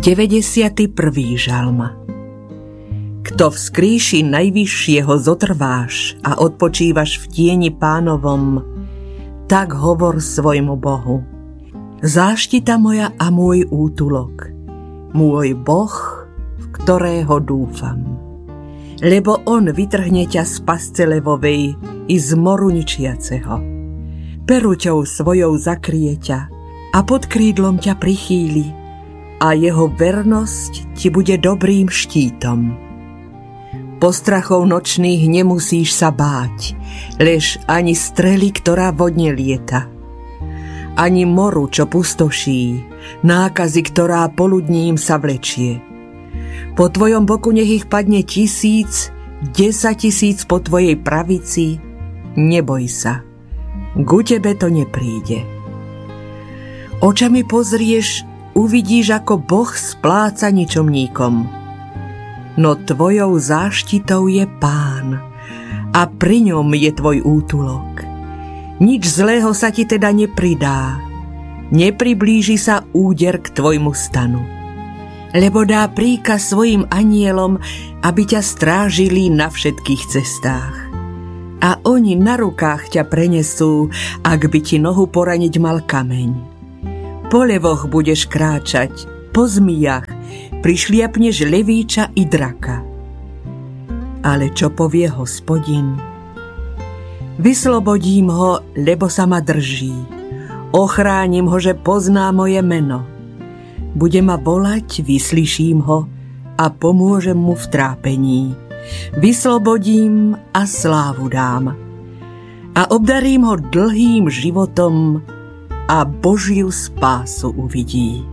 91. žalm. Kto vzkríši najvyššieho zotrváš a odpočívaš v tieni Pánovom, tak hovor svojmu Bohu. Záštita moja a môj útulok, môj Boh, v ktorého dúfam. Lebo on vytrhne ťa z pasce levovej i z moru ničiaceho. Peruťou svojou zakrie ťa a pod krídlom ťa prichýli a jeho vernosť ti bude dobrým štítom. Postrachov nočných nemusíš sa báť, lež ani strely, ktorá vodne lieta. Ani moru, čo pustoší, nákazy, ktorá poludním sa vlečie. Po tvojom boku nech ich padne 1000, 10 000 po tvojej pravici, neboj sa, ku tebe to nepríde. Očami pozrieš, uvidíš, ako Boh spláca ničomníkom. No tvojou záštitou je Pán a pri ňom je tvoj útulok. Nič zlého sa ti teda nepridá, nepriblíži sa úder k tvojmu stanu. Lebo dá príkaz svojim anielom, aby ťa strážili na všetkých cestách. A oni na rukách ťa prenesú, ak by ti nohu poraniť mal kameň. Po levoch budeš kráčať, po zmijach prišliapneš levíča i draka. Ale čo povie Hospodin? Vyslobodím ho, lebo sa ma drží. Ochránim ho, že pozná moje meno. Bude ma volať, vyslyším ho a pomôžem mu v trápení. Vyslobodím a slávu dám. A obdarím ho dlhým životom a Božiu spásu uvidí.